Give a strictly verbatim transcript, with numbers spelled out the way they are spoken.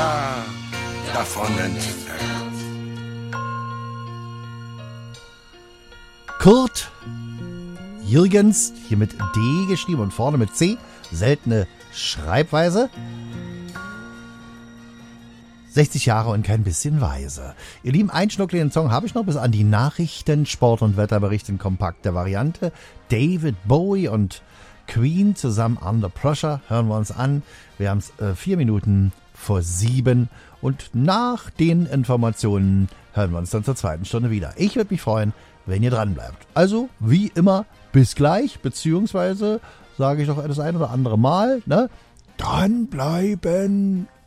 Jahr davon entfernt. Kurt Jürgens, hier mit D geschrieben und vorne mit C, seltene Schreibweise. sechzig Jahre und kein bisschen weise. Ihr Lieben, einen schnuckligen Song habe ich noch bis an die Nachrichten, Sport- und Wetterbericht in kompakter Variante. David Bowie und Queen zusammen Under Pressure hören wir uns an. Wir haben es äh, vier Minuten vor sieben und nach den Informationen hören wir uns dann zur zweiten Stunde wieder. Ich würde mich freuen, wenn ihr dran bleibt. Also, wie immer, bis gleich, beziehungsweise sage ich doch das ein oder andere Mal, ne? Dranbleiben!